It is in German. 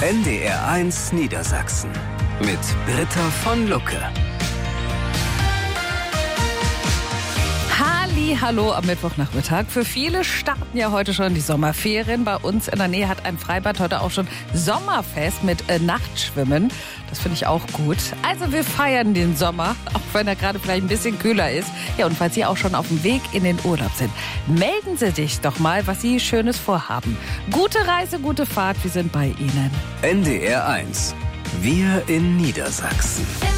NDR1 Niedersachsen mit Britta von Lucke. Hallo am Mittwochnachmittag. Für viele starten ja heute schon die Sommerferien. Bei uns in der Nähe hat ein Freibad heute auch schon Sommerfest mit Nachtschwimmen. Das finde ich auch gut. Also wir feiern den Sommer, auch wenn er gerade vielleicht ein bisschen kühler ist. Ja, und falls Sie auch schon auf dem Weg in den Urlaub sind, melden Sie sich doch mal, was Sie Schönes vorhaben. Gute Reise, gute Fahrt, wir sind bei Ihnen. NDR1, wir in Niedersachsen.